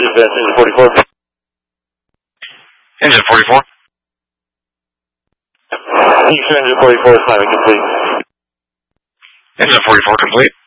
advance engine 44. Engine 44. Houston engine 44 is climbing complete. Engine 44 complete.